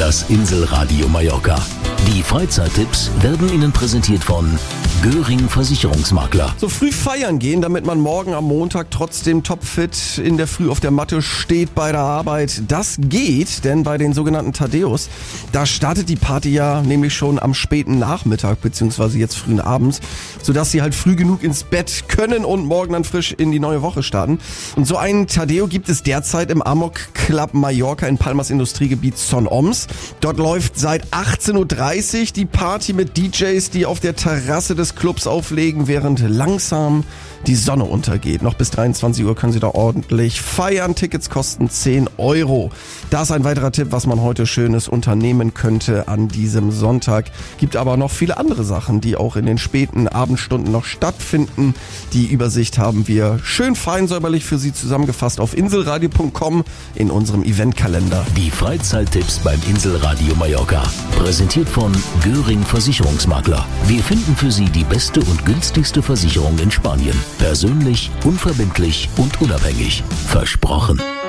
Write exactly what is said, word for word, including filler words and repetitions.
Das Inselradio Mallorca. Die Freizeittipps werden Ihnen präsentiert von Göring Versicherungsmakler. So früh feiern gehen, damit man morgen am Montag trotzdem topfit in der Früh auf der Matte steht bei der Arbeit. Das geht, denn bei den sogenannten Thaddäus, da startet die Party ja nämlich schon am späten Nachmittag beziehungsweise jetzt frühen Abends, sodass sie halt früh genug ins Bett können und morgen dann frisch in die neue Woche starten. Und so einen Thaddäus gibt es derzeit im Amok Club Mallorca in Palmas Industriegebiet Son Oms. Dort läuft seit achtzehn Uhr dreißig die Party mit D Js, die auf der Terrasse des Clubs auflegen, während langsam die Sonne untergeht. Noch bis dreiundzwanzig Uhr können Sie da ordentlich feiern. Tickets kosten zehn Euro. Das ist ein weiterer Tipp, was man heute Schönes unternehmen könnte an diesem Sonntag. Gibt aber noch viele andere Sachen, die auch in den späten Abendstunden noch stattfinden. Die Übersicht haben wir schön fein säuberlich für Sie zusammengefasst auf inselradio punkt com in unserem Eventkalender. Die Freizeittipps beim Inselradio Mallorca. Präsentiert von Göring Versicherungsmakler. Wir finden für Sie die beste und günstigste Versicherung in Spanien. Persönlich, unverbindlich und unabhängig. Versprochen.